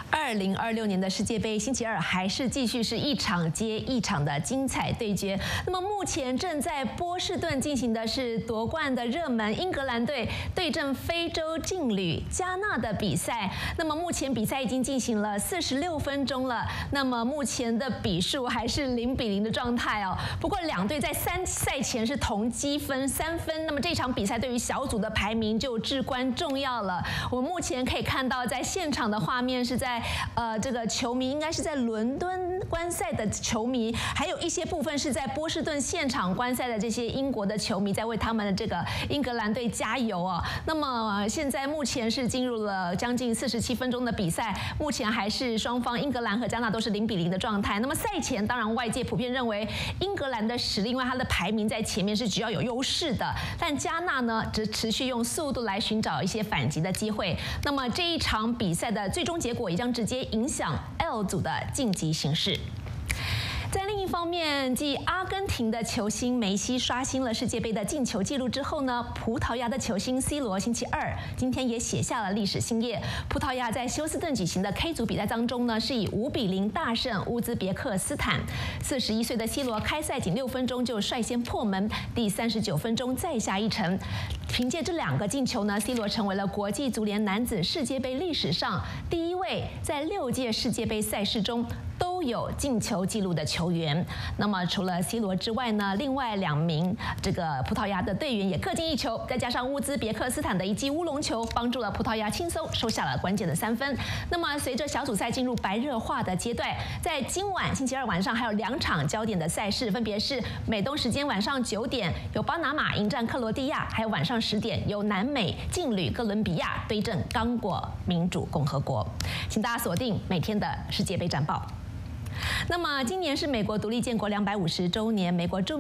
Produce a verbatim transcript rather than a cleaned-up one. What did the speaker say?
二零二六年的世界杯星期二还是继续是一场接一场的精彩对决。那么目前正在波士顿进行的是夺冠的热门英格兰队对阵非洲劲旅加纳的比赛。那么目前比赛已经进行了四十六分钟了，那么目前的比数还是零比零的状态哦。不过两队在三赛前是同积分三分，那么这场比赛对于小组的排名就至关重要了。我们目前可以看到，在现场的画面是在呃这个球迷应该是在伦敦观赛的球迷，还有一些部分是在波士顿现场观赛的这些英国的球迷在为他们的这个英格兰队加油哦。那么现在目前是进入了将近四十七分钟的比赛，目前还是双方英格兰和加纳都是零比零的状态。那么赛前当然外界普遍认为英格兰的实力，因为它的排名在前面是比较有优势的，但加纳呢只持续用速度来寻找一些反击的机会。那么这一场比赛的最终结果也将直接影响 L 组的晋级形势。在另一方面，继阿根廷的球星梅西刷新了世界杯的进球纪录之后呢，葡萄牙的球星 C 罗星期二今天也写下了历史新页。葡萄牙在休斯顿举行的 K 组比赛当中呢，是以五比零大胜乌兹别克斯坦。四十一岁的 C 罗开赛仅六分钟就率先破门，第三十九分钟再下一城。凭借这两个进球呢 ，C 罗成为了国际足联男子世界杯历史上第一位在六届世界杯赛事中都有进球纪录的球员。那么除了 C 罗之外呢，另外两名这个葡萄牙的队员也各进一球，再加上乌兹别克斯坦的一记乌龙球，帮助了葡萄牙轻松收下了关键的三分。那么随着小组赛进入白热化的阶段，在今晚星期二晚上还有两场焦点的赛事，分别是美东时间晚上九点有巴拿马迎战克罗地亚，还有晚上十点有南美劲旅哥伦比亚对阵刚果民主共和国。请大家锁定每天的世界杯战报。那么今年是美国独立建国两百五十周年，美国著